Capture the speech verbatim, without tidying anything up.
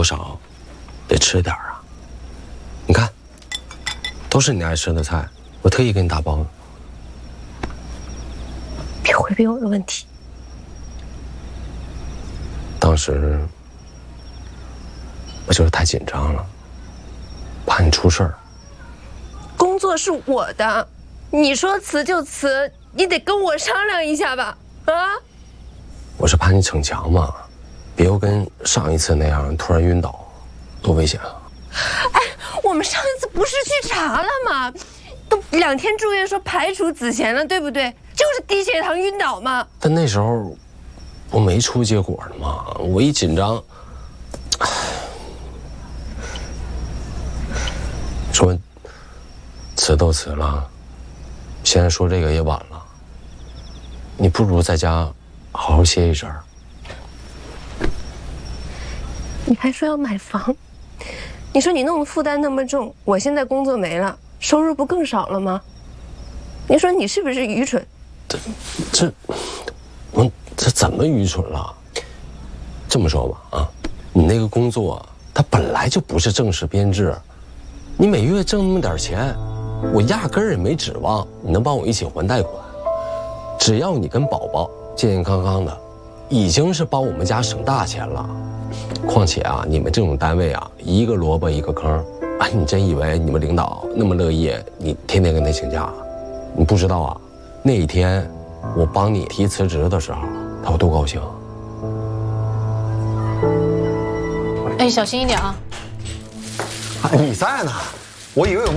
少得吃点啊。你看，都是你爱吃的菜，我特意给你打包的。 别回避我的问题。 当时我就是太紧张了，怕你出事儿。 工作是我的，你说辞就辞，你得跟我商量一下吧？啊？ 我是怕你逞强嘛，别又跟上一次那样突然晕倒，多危险啊！ 哎，我们上一次不是去查了吗？都两天住院说排除子痫了，对不对？就是低血糖晕倒嘛。 但那时候我没出结果呢嘛，我一紧张，说辞都辞了，现在说这个也晚了，你不如在家好好歇一阵儿。 你还说要买房，你说你弄得负担那么重，我现在工作没了，收入不更少了吗？你说你是不是愚蠢？ 这这我这怎么愚蠢了？这么说吧啊，你那个工作它本来就不是正式编制，你每月挣那么点钱，我压根儿也没指望你能帮我一起还贷款。只要你跟宝宝健健康康的，已经是帮我们家省大钱了。况且啊，你们这种单位啊，一个萝卜一个坑啊，你真以为你们领导那么乐意你天天跟他请假？你不知道啊，那一天我帮你提辞职的时候，他有多高兴。 哎，小心一点啊！ 你在呢，我以为有。